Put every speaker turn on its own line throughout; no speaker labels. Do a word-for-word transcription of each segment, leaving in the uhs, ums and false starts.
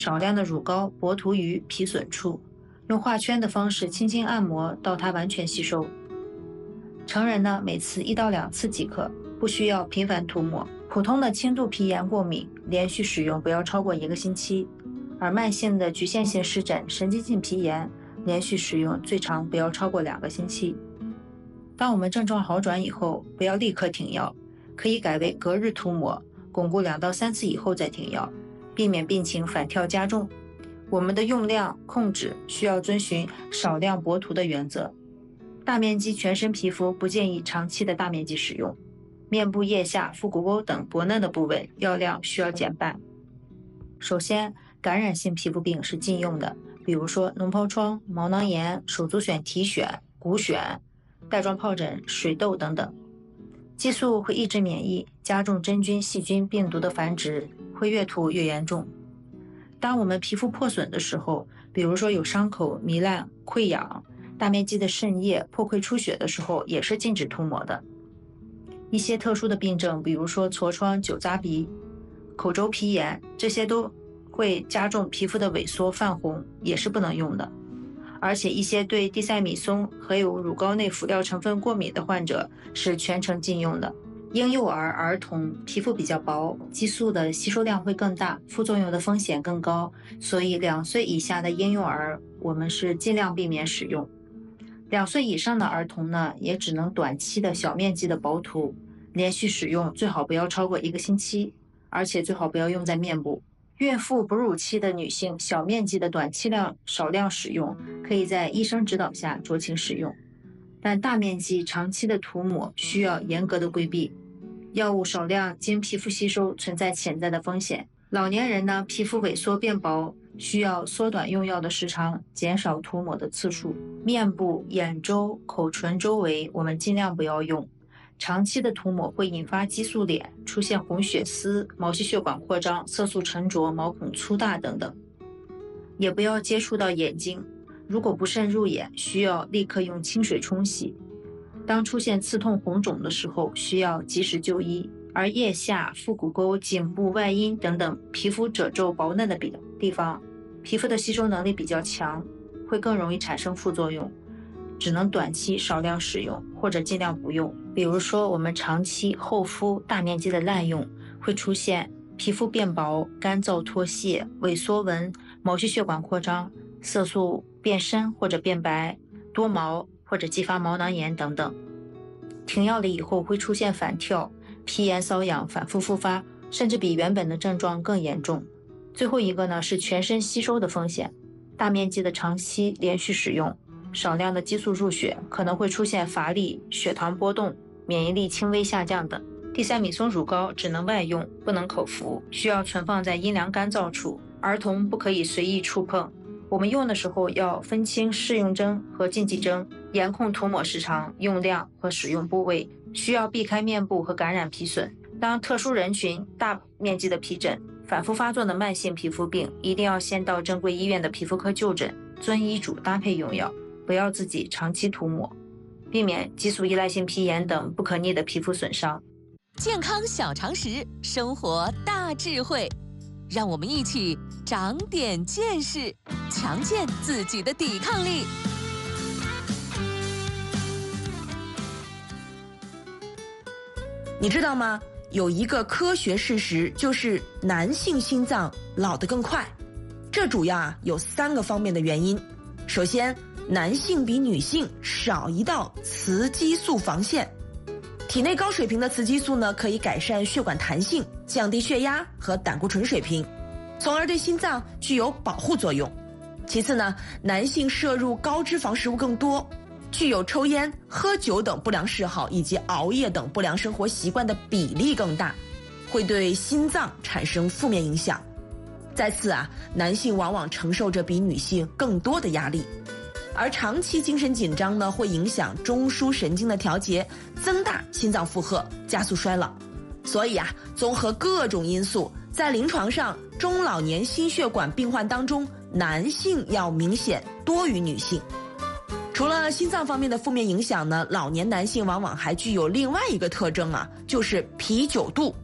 少量的乳膏薄涂于皮损处，用画圈的方式轻轻按摩到它完全吸收。成人呢，每次一到两次即可，不需要频繁涂抹。普通的轻度皮炎过敏，连续使用不要超过一个星期；而慢性的局限性湿疹、神经性皮炎，连续使用最长不要超过两个星期。当我们症状好转以后，不要立刻停药，可以改为隔日涂抹，巩固两到三次以后再停药，避免病情反跳加重。我们的用量控制需要遵循少量薄涂的原则。大面积全身皮肤不建议长期的大面积使用，面部、腋下、腹股沟等薄嫩的部位药量需要减半。首先，感染性皮肤病是禁用的，比如说脓疱疮、毛囊炎、手足癣体癣、骨癣、带状疱疹、水痘等等。激素会抑制免疫，加重真菌、细菌、病毒的繁殖，会越涂越严重。当我们皮肤破损的时候，比如说有伤口、糜烂、溃疡、大面积的渗液、破溃出血的时候，也是禁止涂抹的。一些特殊的病症，比如说痤疮、酒渣鼻、口周皮炎，这些都会加重皮肤的萎缩泛红，也是不能用的。而且一些对地塞米松和有乳膏内辅料成分过敏的患者是全程禁用的。婴幼儿、儿童皮肤比较薄，激素的吸收量会更大，副作用的风险更高，所以两岁以下的婴幼儿我们是尽量避免使用。两岁以上的儿童呢，也只能短期的小面积的薄涂，连续使用最好不要超过一个星期，而且最好不要用在面部。孕妇、哺乳期的女性小面积的短期量少量使用，可以在医生指导下酌情使用，但大面积长期的涂抹需要严格的规避。药物少量经皮肤吸收存在潜在的风险。老年人呢，皮肤萎缩变薄，需要缩短用药的时长，减少涂抹的次数。面部、眼周、口唇周围我们尽量不要用，长期的涂抹会引发激素脸，出现红血丝、毛细血管扩张、色素沉着、毛孔粗大等等。也不要接触到眼睛，如果不慎入眼，需要立刻用清水冲洗。当出现刺痛、红肿的时候，需要及时就医。而腋下、腹股沟、颈部、外阴等等皮肤褶皱薄嫩的地方，皮肤的吸收能力比较强，会更容易产生副作用，只能短期少量使用，或者尽量不用。比如说我们长期厚敷大面积的滥用，会出现皮肤变薄、干燥脱屑、萎缩纹、毛细血管扩张、色素变深或者变白、多毛或者继发毛囊炎等等。停药了以后会出现反跳、皮炎瘙痒反复复发，甚至比原本的症状更严重。最后一个呢是全身吸收的风险，大面积的长期连续使用，少量的激素入血，可能会出现乏力、血糖波动、免疫力轻微下降等。地塞米松乳膏只能外用，不能口服，需要存放在阴凉干燥处，儿童不可以随意触碰。我们用的时候要分清适用征和禁忌征，严控涂抹时长、用量和使用部位，需要避开面部和感染皮损。当特殊人群、大面积的皮疹、反复发作的慢性皮肤病，一定要先到正规医院的皮肤科就诊，遵医嘱搭配用药，不要自己长期涂抹，避免激素依赖性皮炎等不可逆的皮肤损伤。
健康小常识，生活大智慧，让我们一起长点见识，强健自己的抵抗力。
你知道吗？有一个科学事实，就是男性心脏老得更快。这主要啊有三个方面的原因。首先，男性比女性少一道雌激素防线。体内高水平的雌激素呢，可以改善血管弹性，降低血压和胆固醇水平，从而对心脏具有保护作用。其次呢，男性摄入高脂肪食物更多，具有抽烟、喝酒等不良嗜好以及熬夜等不良生活习惯的比例更大，会对心脏产生负面影响。再次啊，男性往往承受着比女性更多的压力，而长期精神紧张呢，会影响中枢神经的调节，增大心脏负荷，加速衰老。所以啊，综合各种因素，在临床上，中老年心血管病患当中，男性要明显多于女性。除了心脏方面的负面影响呢，老年男性往往还具有另外一个特征啊，就是啤酒肚。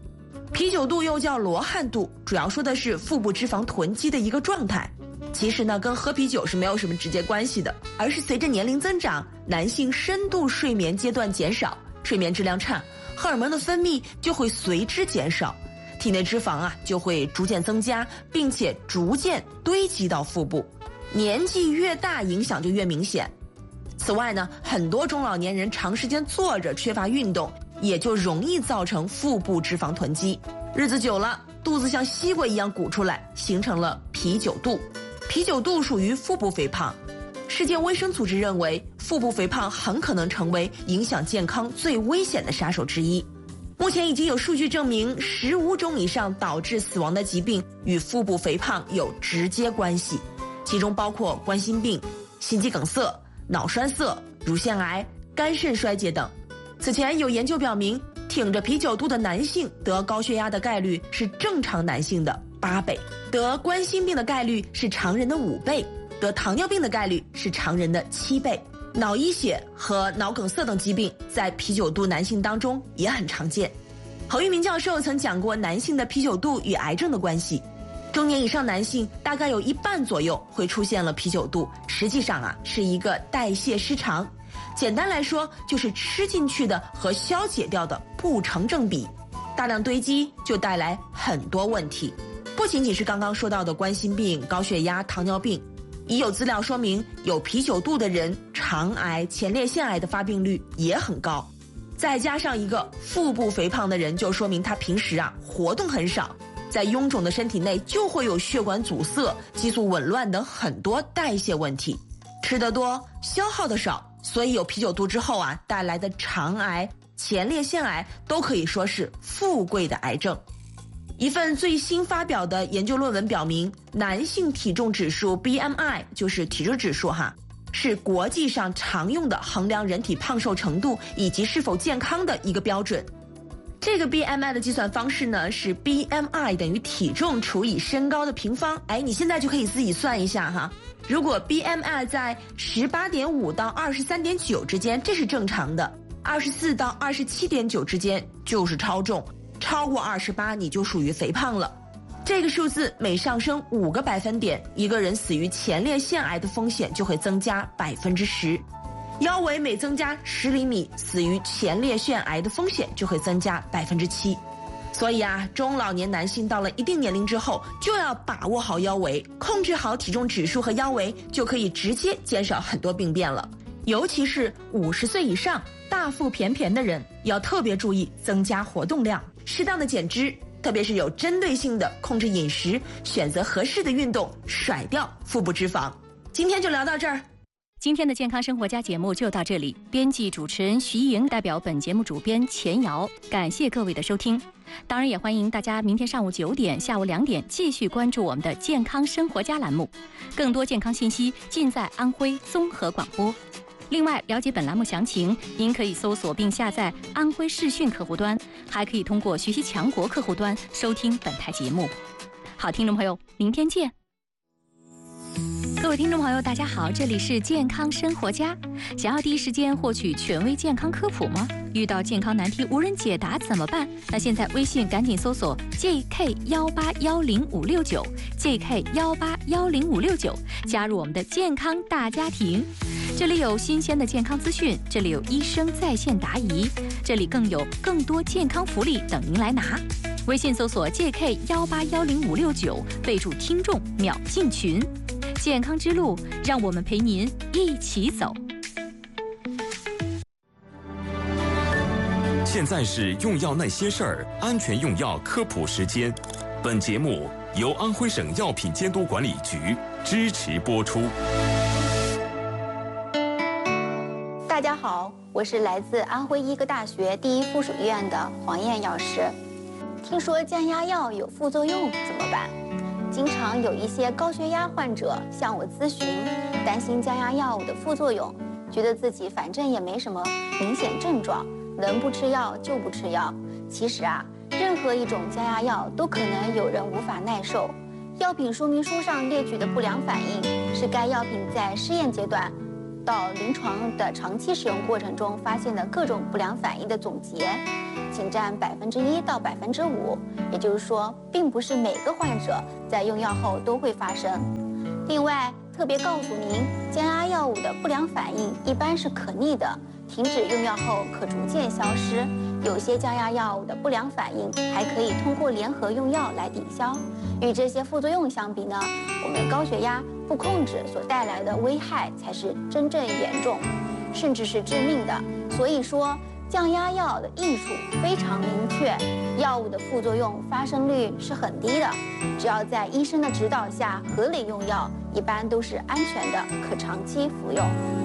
啤酒肚又叫罗汉肚，主要说的是腹部脂肪囤积的一个状态。其实呢，跟喝啤酒是没有什么直接关系的，而是随着年龄增长，男性深度睡眠阶段减少，睡眠质量差，荷尔蒙的分泌就会随之减少，体内脂肪啊就会逐渐增加，并且逐渐堆积到腹部。年纪越大，影响就越明显。此外呢，很多中老年人长时间坐着，缺乏运动，也就容易造成腹部脂肪囤积。日子久了，肚子像西瓜一样鼓出来，形成了啤酒肚。啤酒肚属于腹部肥胖。世界卫生组织认为，腹部肥胖很可能成为影响健康最危险的杀手之一。目前已经有数据证明，十五种以上导致死亡的疾病与腹部肥胖有直接关系，其中包括冠心病、心肌梗塞、脑栓塞、乳腺癌、肝肾衰竭等。此前有研究表明，挺着啤酒肚的男性得高血压的概率是正常男性的八倍，得冠心病的概率是常人的五倍，得糖尿病的概率是常人的七倍。脑溢血和脑梗塞等疾病在啤酒肚男性当中也很常见。侯玉明教授曾讲过男性的啤酒肚与癌症的关系。中年以上男性大概有一半左右会出现了啤酒肚，实际上啊是一个代谢失常。简单来说，就是吃进去的和消解掉的不成正比，大量堆积就带来很多问题，不仅仅是刚刚说到的冠心病、高血压、糖尿病，已有资料说明，有啤酒肚的人，肠癌、前列腺癌的发病率也很高。再加上一个腹部肥胖的人，就说明他平时啊活动很少，在臃肿的身体内就会有血管阻塞、激素紊乱等很多代谢问题。吃得多，消耗的少，所以有啤酒肚之后啊带来的肠癌、前列腺癌都可以说是富贵的癌症。一份最新发表的研究论文表明，男性体重指数 B M I 就是体重指数哈，是国际上常用的衡量人体胖瘦程度以及是否健康的一个标准。这个 B M I 的计算方式呢是 B M I 等于体重除以身高的平方。哎，你现在就可以自己算一下哈。如果 B M I 在 十八点五 到 二十三点九 之间，这是正常的；二十四到 二十七点九 之间就是超重，超过二十八你就属于肥胖了。这个数字每上升五个百分点，一个人死于前列腺癌的风险就会增加百分之十。腰围每增加十厘米，死于前列腺癌的风险就会增加百分之七。所以啊，中老年男性到了一定年龄之后，就要把握好腰围，控制好体重指数和腰围，就可以直接减少很多病变了。尤其是五十岁以上大腹便便的人，要特别注意增加活动量，适当的减脂，特别是有针对性的控制饮食，选择合适的运动，甩掉腹部脂肪。今天就聊到这儿。
今天的健康生活家节目就到这里，编辑主持人徐莹代表本节目主编钱瑶，感谢各位的收听。当然也欢迎大家明天上午九点、下午两点继续关注我们的健康生活家栏目，更多健康信息尽在安徽综合广播。另外，了解本栏目详情，您可以搜索并下载安徽视讯客户端，还可以通过学习强国客户端收听本台节目。好，听众朋友，明天见。各位听众朋友，大家好，这里是健康生活家。想要第一时间获取权威健康科普吗？遇到健康难题无人解答怎么办？那现在微信赶紧搜索 J K 一八一零五六九 J K 一八一零五六九，加入我们的健康大家庭。这里有新鲜的健康资讯，这里有医生在线答疑，这里更有更多健康福利等您来拿。微信搜索 J K 一八一零五六九，备注听众秒进群。健康之路，让我们陪您一起走。
现在是用药那些事儿安全用药科普时间。本节目由安徽省药品监督管理局支持播出。
大家好，我是来自安徽医科大学第一附属医院的黄燕药师。听说降压药有副作用怎么办？经常有一些高血压患者向我咨询，担心降压药物的副作用，觉得自己反正也没什么明显症状，能不吃药就不吃药。其实啊，任何一种降压药都可能有人无法耐受。药品说明书上列举的不良反应，是该药品在试验阶段到临床的长期使用过程中发现的各种不良反应的总结。 仅占百分之一到百分之五，也就是说，并不是每个患者在用药后都会发生。另外，特别告诉您，降压药物的不良反应一般是可逆的，停止用药后可逐渐消失。有些降压药物的不良反应还可以通过联合用药来抵消。与这些副作用相比呢，我们高血压不控制所带来的危害才是真正严重，甚至是致命的。所以说，降压药的益处非常明确，药物的副作用发生率是很低的。只要在医生的指导下合理用药，一般都是安全的，可长期服用。